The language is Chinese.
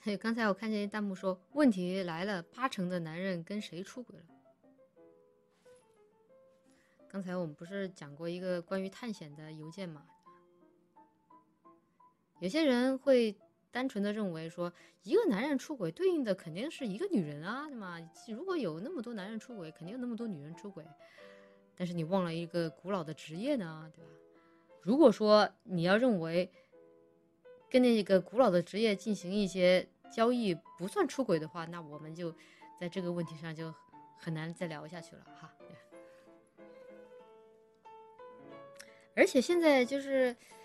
刚才我看见一弹幕说，问题来了，80%的男人跟谁出轨了？刚才我们不是讲过一个关于探险的邮件吗？有些人会单纯的认为说，一个男人出轨对应的肯定是一个女人啊，对吗？如果有那么多男人出轨，肯定有那么多女人出轨。但是你忘了一个古老的职业呢，对吧？如果说你要认为跟那个古老的职业进行一些交易不算出轨的话，那我们就在这个问题上就很难再聊下去了哈。而且现在就是